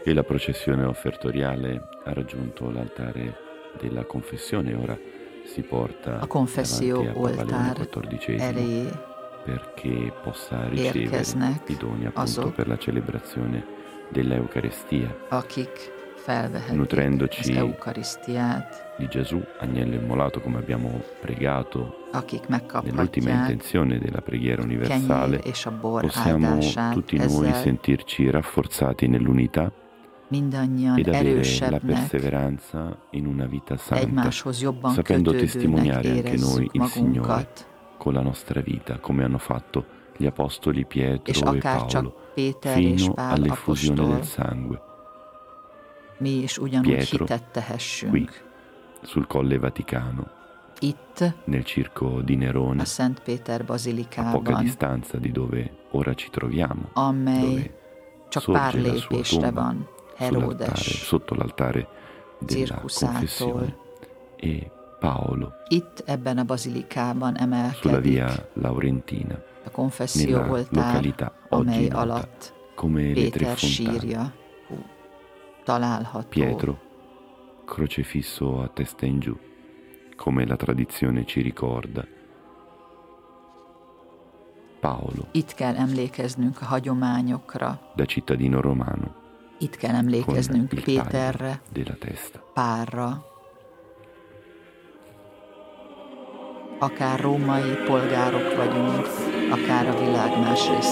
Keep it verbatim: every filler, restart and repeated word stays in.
E la processione offertoriale ha raggiunto l'altare della confessione, ora si porta A konfesszió davanti a Papa Leone oltár quattordicesimo elé perché possa ricevere érkeznek i doni appunto azok, per la celebrazione dell'Eucarestia, akik felvehetik az nutrendoci eukarisztiát, di Gesù, agnello immolato, come abbiamo pregato akik nell'ultima megkaphatják intenzione della preghiera kenyér universale. és a bor Possiamo áldását, tutti noi ezzel sentirci rafforzati nell'unità mindannyian ed avere la erősebbnek, perseveranza in una vita santa, egymáshoz jobban sapendo kötődőnek testimoniare anche noi érezzük il Signore magunkat, con la nostra vita, come hanno fatto gli apostoli és Pietro e akár csak Paolo, Péter és fino Pál all'effusione apostol, del sangue. mi is ugyanúgy Pietro, hitet qui, tehessünk. sul Colle Vaticano, Itt, nel circo di a Nerone, Szent Péter a poca bazilikában, distanza di dove ora ci troviamo, amely dove csak pár sorge la sua lépésre tomba, van sull'altare, Herodes sotto l'altare della cirkuszától. confessione, e Paolo Itt ebben a bazilikában sulla emelkedik via Laurentina, a konfesszió nella oltár, località oggi amely nota alatt come le Tre Péter Fontane. sírja hú, található. Pietro, crocifisso a testa in giù, come la tradizione ci ricorda. Paolo, Itt kell emlékeznünk a hagyományokra, da cittadino romano, itt kell con emlékeznünk il taglio Péterre, della testa. Pálra. Akár római polgárok vagyunk, akár a világ más részén.